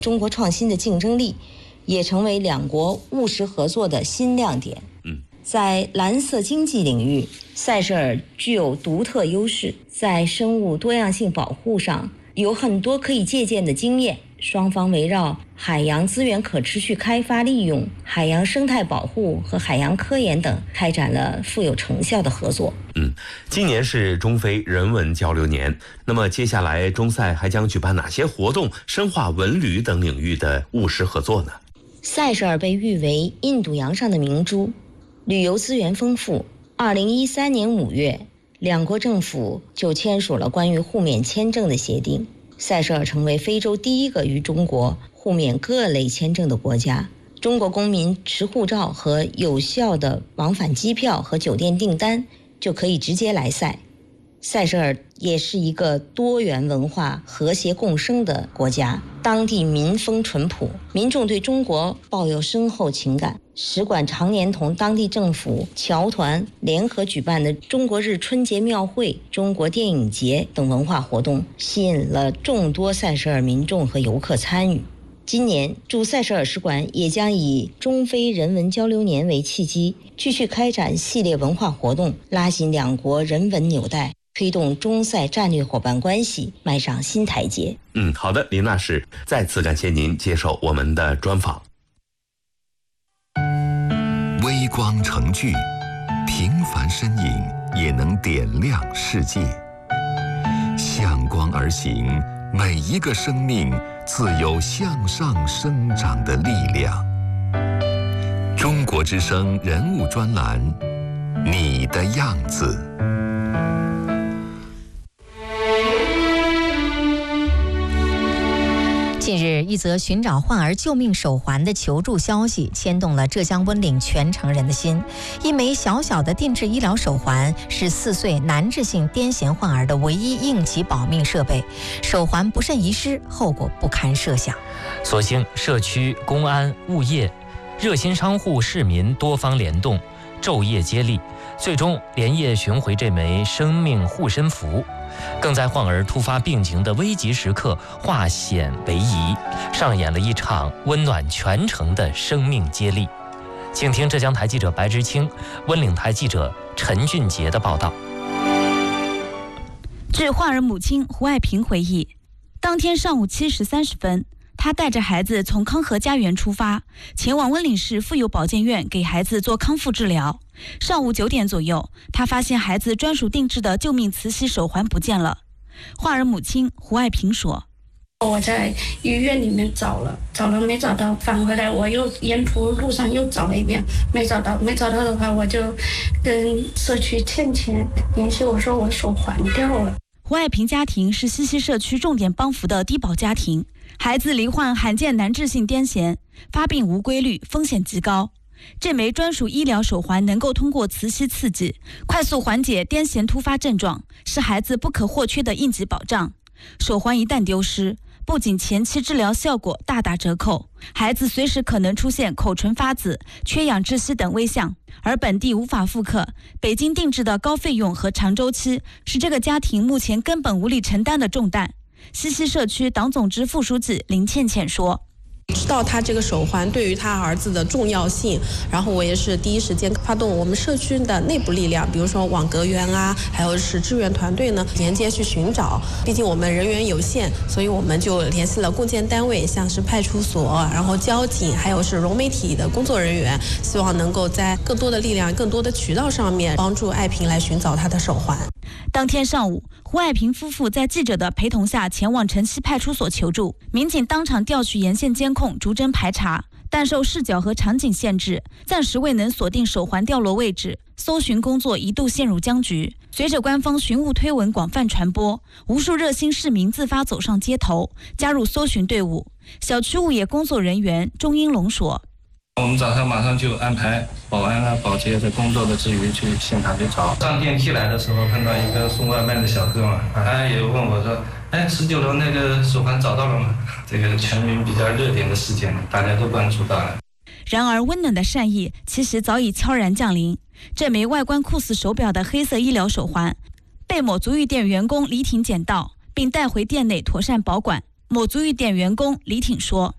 中国创新的竞争力也成为两国务实合作的新亮点。在蓝色经济领域，塞舌尔具有独特优势，在生物多样性保护上有很多可以借鉴的经验。双方围绕海洋资源可持续开发利用、海洋生态保护和海洋科研等开展了富有成效的合作。 今年是中非人文交流年，那么接下来中塞还将举办哪些活动，深化文旅等领域的务实合作呢？ 塞舌尔被誉为印度洋上的明珠，旅游资源丰富。2013年5月，两国政府就签署了关于互免签证的协定。塞舌尔成为非洲第一个与中国互免各类签证的国家。中国公民持护照和有效的往返机票和酒店订单就可以直接来塞。塞舌尔也是一个多元文化和谐共生的国家，当地民风淳朴，民众对中国抱有深厚情感。使馆常年同当地政府、侨团联合举办的中国日春节庙会、中国电影节等文化活动，吸引了众多塞舌尔民众和游客参与。今年驻塞舌尔使馆也将以中非人文交流年为契机，继续开展系列文化活动，拉紧两国人文纽带，推动中塞战略伙伴关系迈上新台阶。 好的，林娜士，再次感谢您接受我们的专访。 微光成炬，平凡身影也能点亮世界。向光而行，每一个生命自有向上生长的力量。中国之声人物专栏，你的样子。 近日，一则寻找患儿救命手环的求助消息牵动了浙江温岭全城人的心。一枚小小的定制医疗手环是4岁难治性癫痫患儿的唯一应急保命设备，手环不慎遗失，后果不堪设想。 所幸社区、公安、物业、热心商户、市民多方联动，昼夜接力，最终连夜寻回这枚生命护身符，更在患儿突发病情的危急时刻化险为夷，上演了一场温暖全城的生命接力。请听浙江台记者白之清、温岭台记者陈俊杰的报道。 据患儿母亲胡爱萍回忆，当天上午7时30分，她带着孩子从康和家园出发，前往温岭市妇幼保健院给孩子做康复治疗。上午9点左右，她发现孩子专属定制的救命慈禧手环不见了。患儿母亲胡爱萍说：“ 我在医院里面找了没找到，返回来我又沿途路上又找了一遍，没找到的话，我就跟社区倩联系，我说我手环掉了。” 胡爱萍家庭是西溪社区重点帮扶的低保家庭，孩子罹患罕见难治性癫痫，发病无规律，风险极高。这枚专属医疗手环能够通过磁吸刺激，快速缓解癫痫突发症状，是孩子不可或缺的应急保障。手环一旦丢失，不仅前期治疗效果大打折扣，孩子随时可能出现口唇发紫、缺氧窒息等危象，而本地无法复刻，北京定制的高费用和长周期是这个家庭目前根本无力承担的重担。西溪社区党总支副书记林倩倩说：“ 知道他这个手环对于他儿子的重要性，然后我也是第一时间发动我们社区的内部力量，比如说网格员啊，还有是志愿团队呢，沿街去寻找。毕竟我们人员有限，所以我们就联系了共建单位，像是派出所，然后交警，还有是融媒体的工作人员，希望能够在更多的力量、更多的渠道上面帮助爱萍来寻找她的手环。” 当天上午，胡爱萍夫妇在记者的陪同下前往城西派出所求助，民警当场调取沿线监控，逐帧排查，但受视角和场景限制，暂时未能锁定手环掉落位置，搜寻工作一度陷入僵局。随着官方寻物推文广泛传播，无数热心市民自发走上街头，加入搜寻队伍。小区物业工作人员钟英龙说：“ 我们早上马上就安排保安啊、保洁的工作的之余去现场去找。上电梯来的时候碰到一个送外卖的小哥嘛，他也问我说：‘19楼那个手环找到了吗？’这个全民比较热点的事件，大家都关注到了。” 然而，温暖的善意其实早已悄然降临。这枚外观酷似手表的黑色医疗手环，被某足浴店员工李挺捡到，并带回店内妥善保管。某足浴店员工李挺说：“